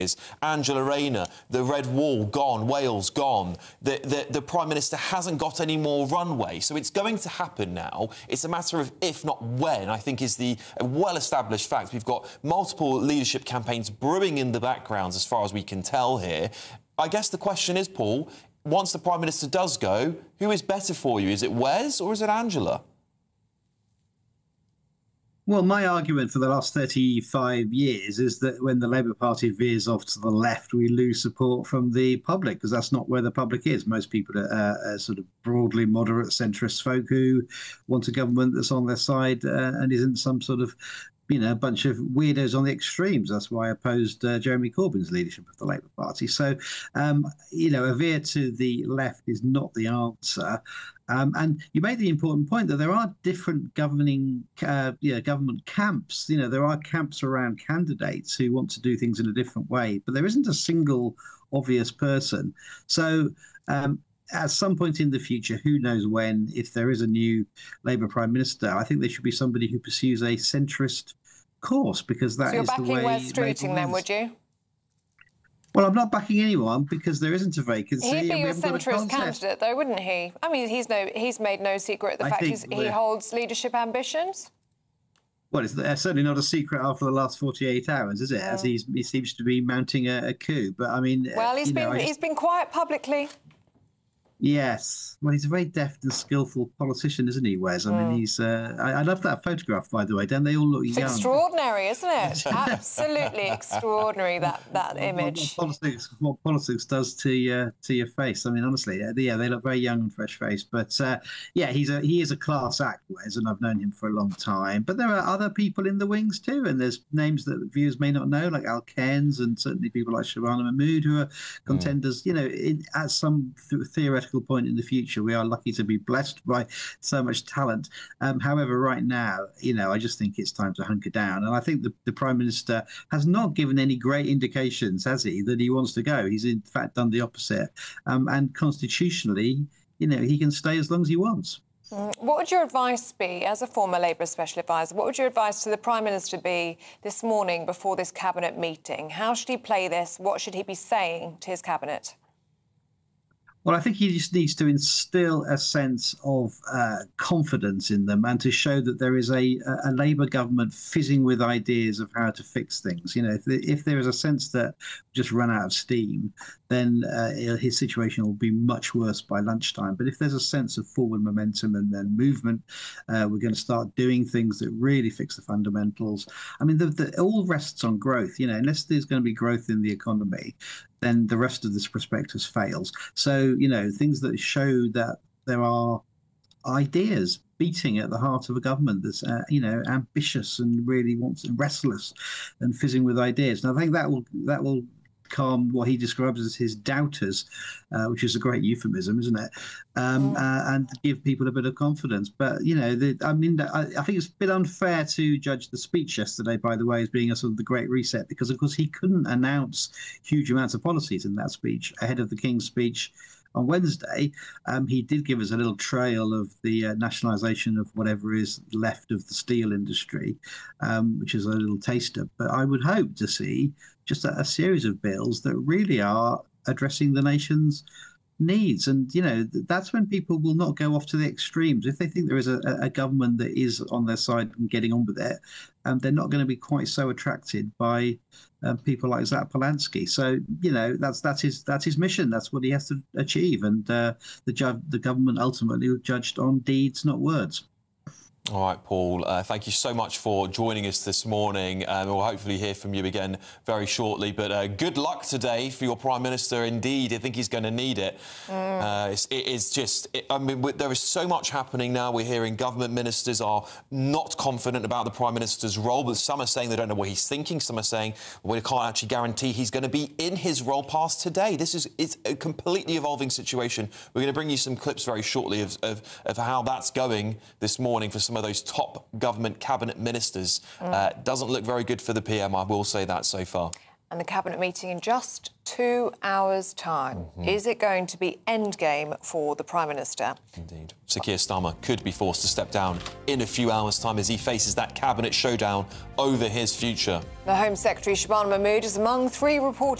Angela Rayner, the Red Wall gone, Wales gone. The Prime Minister hasn't got any more runway. So it's going to happen now. It's a matter of if, not when, I think is the well-established fact. We've got multiple leadership campaigns brewing in the background as far as we can tell here. I guess the question is, Paul, once the Prime Minister does go, who is better for you? Is it Wes or is it Angela? Well, my argument for the last 35 years is that when the Labour Party veers off to the left, we lose support from the public, because that's not where the public is. Most people are sort of broadly moderate centrist folk who want a government that's on their side and isn't some sort of, a bunch of weirdos on the extremes. That's why I opposed Jeremy Corbyn's leadership of the Labour Party. So, a veer to the left is not the answer. And you made the important point that there are different government camps. There are camps around candidates who want to do things in a different way, but there isn't a single obvious person. So at some point in the future, who knows when, if there is a new Labour Prime Minister, I think there should be somebody who pursues a centrist course, because that is the way. So you're backing Wes Streeting then, would you? Well, I'm not backing anyone because there isn't a vacancy. He'd be your centrist candidate, though, wouldn't he? I mean, he's made no secret of the fact he holds leadership ambitions. Well, it's certainly not a secret after the last 48 hours, is it? As he seems to be mounting a coup. But I mean, well, he's been quiet publicly. Yes. Well, he's a very deft and skillful politician, isn't he, Wes? I mean, he's... I love that photograph, by the way. Don't they all look young? It's extraordinary, isn't it? Absolutely extraordinary, that image. What politics does to your face. I mean, honestly, they look very young and fresh-faced. But, he is a class act, Wes, and I've known him for a long time. But there are other people in the wings, too, and there's names that viewers may not know, like Al Cairns, and certainly people like Shabana Mahmood, who are contenders, at some theoretical point in the future. We are lucky to be blessed by so much talent. However, right now, I just think it's time to hunker down. And I think the Prime Minister has not given any great indications, has he, that he wants to go. He's in fact done the opposite. And constitutionally, he can stay as long as he wants. What would your advice be, as a former Labour Special Advisor, what would your advice to the Prime Minister be this morning before this Cabinet meeting? How should he play this? What should he be saying to his Cabinet? Well, I think he just needs to instill a sense of confidence in them and to show that there is a Labour government fizzing with ideas of how to fix things. If there is a sense that we've just run out of steam, then his situation will be much worse by lunchtime. But if there's a sense of forward momentum and then movement, we're going to start doing things that really fix the fundamentals. I mean, it all rests on growth. Unless there's going to be growth in the economy, then the rest of this prospectus fails. So, things that show that there are ideas beating at the heart of a government that's, ambitious and really wants and restless and fizzing with ideas. And I think that will calm what he describes as his doubters, which is a great euphemism, isn't it? And give people a bit of confidence. But, I think it's a bit unfair to judge the speech yesterday, by the way, as being a sort of the Great Reset, because, of course, he couldn't announce huge amounts of policies in that speech ahead of the King's speech on Wednesday. He did give us a little trail of the nationalisation of whatever is left of the steel industry, which is a little taster. But I would hope to see just a series of bills that really are addressing the nation's needs. And, that's when people will not go off to the extremes. If they think there is a government that is on their side and getting on with it, they're not going to be quite so attracted by people like Zach Polanski. So, that's his mission. That's what he has to achieve. And the government ultimately judged on deeds, not words. All right, Paul, thank you so much for joining us this morning. We'll hopefully hear from you again very shortly. But good luck today for your Prime Minister, indeed. I think he's going to need it. There is so much happening now. We're hearing government ministers are not confident about the Prime Minister's role, but some are saying they don't know what he's thinking. Some are saying, well, we can't actually guarantee he's going to be in his role past today. It's a completely evolving situation. We're going to bring you some clips very shortly of how that's going this morning for some of those top government cabinet ministers. Doesn't look very good for the PM, I will say that so far. and the Cabinet meeting in just 2 hours' time. Is it going to be endgame for the Prime Minister? Indeed. Sir Keir Starmer could be forced to step down in a few hours' time as he faces that Cabinet showdown over his future. The Home Secretary, Shabana Mahmood, is among 3 reporters